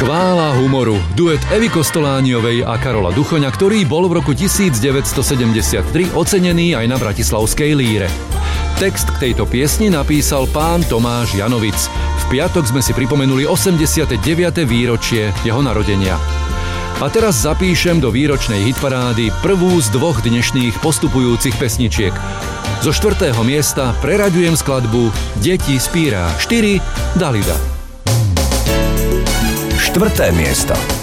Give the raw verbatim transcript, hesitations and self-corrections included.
Chvála humoru. Duet Evy Kostolániovej a Karola Duchoňa, ktorý bol v roku devätnásťsedemdesiattri ocenený aj na Bratislavskej líre. Text k tejto piesni napísal pán Tomáš Janovic. V piatok sme si pripomenuli osemdesiate deviate výročie jeho narodenia. A teraz zapíšem do výročnej hitparády prvú z dvoch dnešných postupujúcich pesničiek. Zo štvrtého miesta preraďujem skladbu Deti z Píra štyri Dalida. Štvrté miesto.